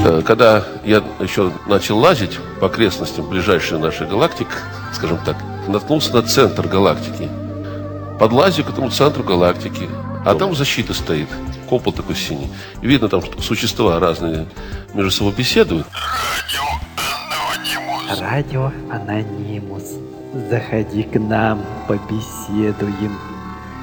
когда я еще начал лазить по окрестностям ближайшей нашей галактики, скажем так, наткнулся на центр галактики. Подлазю к этому центру галактики, а там защита стоит, купол такой синий. И видно, там существа разные между собой беседуют. Радио Анонимус. Заходи к нам, побеседуем.